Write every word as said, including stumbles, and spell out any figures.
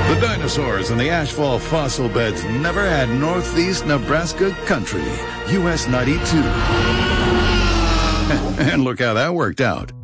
The dinosaurs and the asphalt fossil beds never had Northeast Nebraska country. U S ninety-two. And look how that worked out.